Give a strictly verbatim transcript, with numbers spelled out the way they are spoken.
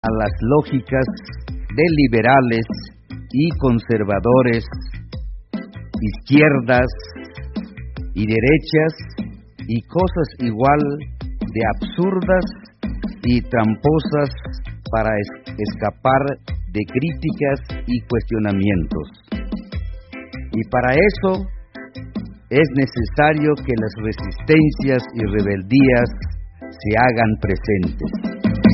a las lógicas de liberales y conservadores, izquierdas y derechas, y cosas igual de absurdas y tramposas para es- escapar de críticas y cuestionamientos. Y para eso es necesario que las resistencias y rebeldías se hagan presentes.